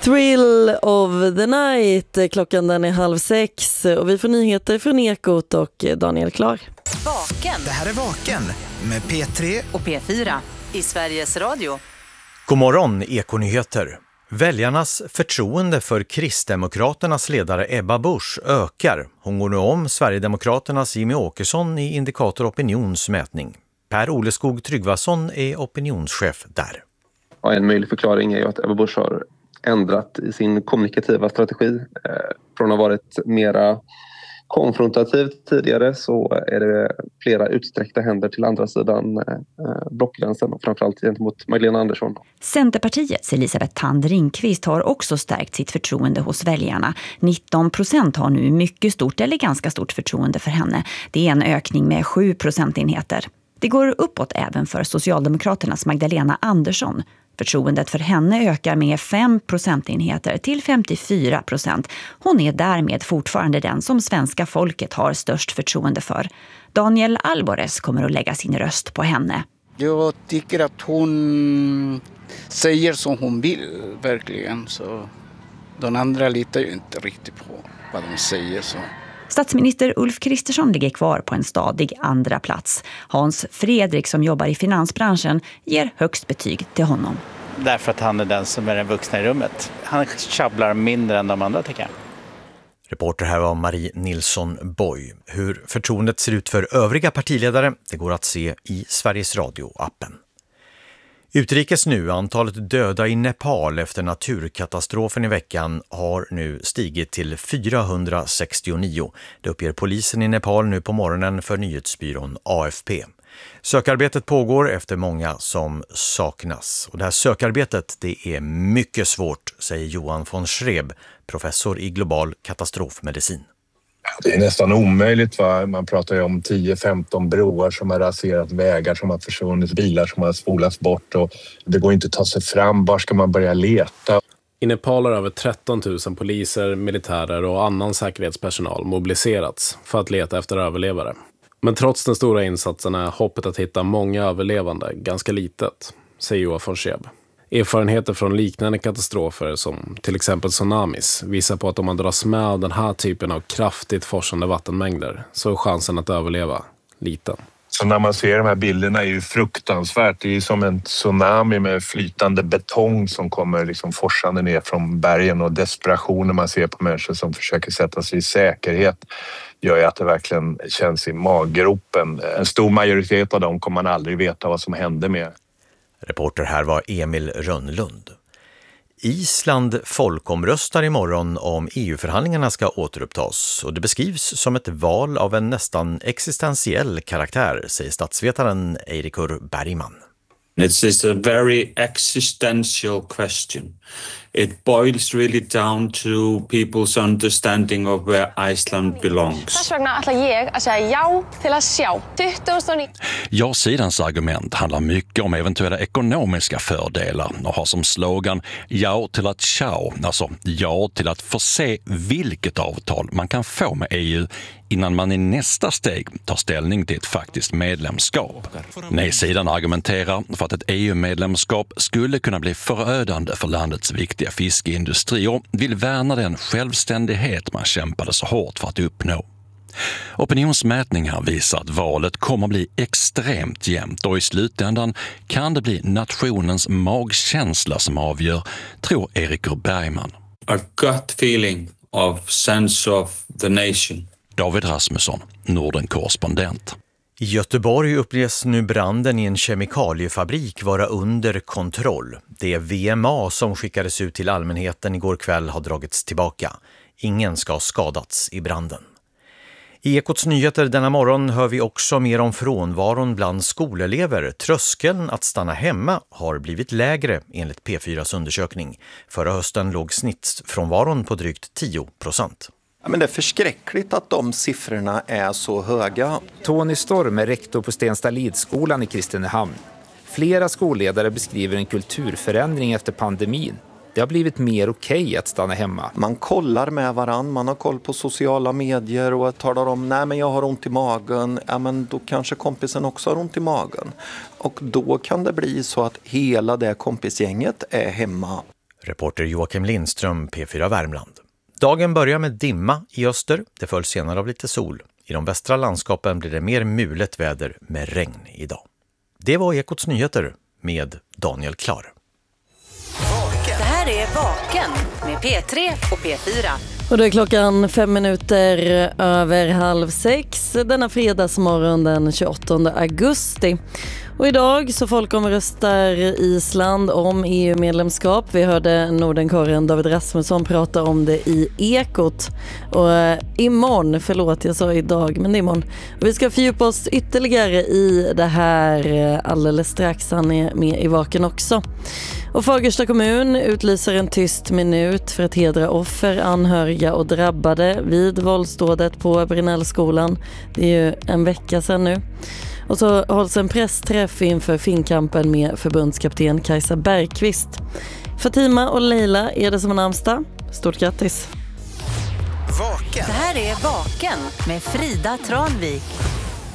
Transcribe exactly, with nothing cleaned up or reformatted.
Thrill of the night. Klockan den är halv sex och vi får nyheter från Ekot och Daniel Klar. Vaken. Det här är Vaken med P tre och P fyra i Sveriges Radio. God morgon, Ekonyheter. Väljarnas förtroende för Kristdemokraternas ledare Ebba Busch ökar. Hon går nu om Sverigedemokraternas Jimmy Åkesson i Indikator Opinionsmätning. Per Oleskog Tryggvason är opinionschef där. Ja, en möjlig förklaring är ju att Ebba Busch har ändrat i sin kommunikativa strategi. Eh, från att ha varit mera konfrontativt tidigare så är det flera utsträckta händer till andra sidan eh, blockgränsen och framförallt gentemot Magdalena Andersson. Centerpartiets Elisabeth Thand Ringqvist har också stärkt sitt förtroende hos väljarna. nitton procent har nu mycket stort eller ganska stort förtroende för henne. Det är en ökning med sju procentenheter. Det går uppåt även för Socialdemokraternas Magdalena Andersson. Förtroendet för henne ökar med fem procentenheter till femtiofyra procent. Hon är därmed fortfarande den som svenska folket har störst förtroende för. Daniel Alvarez kommer att lägga sin röst på henne. Jag tycker att hon säger som hon vill, verkligen. Så de andra litar ju inte riktigt på vad de säger så. Statsminister Ulf Kristersson ligger kvar på en stadig andra plats. Hans Fredrik som jobbar i finansbranschen ger högst betyg till honom. Därför att han är den som är den vuxna i rummet. Han tjabblar mindre än de andra tycker jag. Reporter här var Marie Nilsson Boy. Hur förtroendet ser ut för övriga partiledare det går att se i Sveriges Radio-appen. Utrikes nu, antalet döda i Nepal efter naturkatastrofen i veckan har nu stigit till fyrahundrasextionio. Det uppger polisen i Nepal nu på morgonen för nyhetsbyrån A F P. Sökarbetet pågår efter många som saknas. Och det här sökarbetet det är mycket svårt, säger Johan von Schreb, professor i global katastrofmedicin. Det är nästan omöjligt. Va? Man pratar ju om tio femton broar som har raserat, vägar som har försvunnit, bilar som har spolats bort och det går inte att ta sig fram. Var ska man börja leta? I Nepal har över tretton tusen poliser, militärer och annan säkerhetspersonal mobiliserats för att leta efter överlevare. Men trots den stora insatsen är hoppet att hitta många överlevande ganska litet, säger Johan von Schreb. Erfarenheter från liknande katastrofer som till exempel tsunamis visar på att om man dras med av den här typen av kraftigt forsande vattenmängder så är chansen att överleva liten. Så när man ser de här bilderna är ju fruktansvärt. Det är som en tsunami med flytande betong som kommer liksom forsande ner från bergen och desperationen man ser på människor som försöker sätta sig i säkerhet gör ju att det verkligen känns i maggropen. En stor majoritet av dem kommer man aldrig veta vad som hände med. Reporter här var Emil Rönnlund. Island folkomröstar imorgon om E U-förhandlingarna ska återupptas och det beskrivs som ett val av en nästan existentiell karaktär, säger statsvetaren Eirikur Bergman. It's a very existential question. It boils really down to people's understanding of where Iceland belongs. Þess vegna ætla ég að segja já till att sjá. Ja-sidans argument handlar mycket om eventuella ekonomiska fördelar och har som slogan ja till att sjå, alltså ja till att få se vilket avtal man kan få med E U innan man i nästa steg tar ställning till ett faktiskt medlemskap. Nej-sidan argumenterar för att ett E U-medlemskap skulle kunna bli förödande för landets viktiga fiskeindustri och vill värna den självständighet man kämpade så hårt för att uppnå. Opinionsmätningar visar att valet kommer att bli extremt jämnt och i slutändan kan det bli nationens magkänsla som avgör, tror Eirikur Bergman. A gut feeling of sense of the nation. David Rasmusson, Norden-korrespondent. I Göteborg upplevs nu branden i en kemikaliefabrik vara under kontroll. Det V M A som skickades ut till allmänheten igår kväll har dragits tillbaka. Ingen ska ha skadats i branden. I Ekots nyheter denna morgon hör vi också mer om frånvaron bland skolelever. Tröskeln att stanna hemma har blivit lägre enligt P fyras undersökning. Förra hösten låg snittfrånvaron på drygt tio procent. Ja, men det är förskräckligt att de siffrorna är så höga. Tony Storm är rektor på Stenstalidsskolan i Kristinehamn. Flera skolledare beskriver en kulturförändring efter pandemin. Det har blivit mer okej att stanna hemma. Man kollar med varann, man har koll på sociala medier och talar om nej men jag har ont i magen. Ja men då kanske kompisen också har ont i magen. Och då kan det bli så att hela det kompisgänget är hemma. Reporter Joakim Lindström, P fyra Värmland. Dagen börjar med dimma i öster, det följs senare av lite sol. I de västra landskapen blir det mer mulet väder med regn idag. Det var Ekots nyheter med Daniel Klar. Det här är Vaken med P tre och P fyra. Och det är klockan fem minuter över halv sex denna fredagsmorgon den tjugoåttonde augusti. Och idag så folkomröstar Island om E U-medlemskap. Vi hörde Nordenkorren David Rasmusson prata om det i Ekot. Och eh, imorgon, förlåt jag sa idag, men det är imorgon. Och vi ska fördjupa oss ytterligare i det här eh, alldeles strax. Han är med i Vaken också. Och Fagersta kommun utlyser en tyst minut för att hedra offer, anhöriga och drabbade vid våldsdådet på Brinnellskolan. Det är ju en vecka sedan nu. Och så hålls en pressträff inför Finnkampen med förbundskapten Kajsa Bergqvist. Fatima och Leila är det som en namnsdag. Stort grattis! Vaken. Det här är Vaken med Frida Tranvik.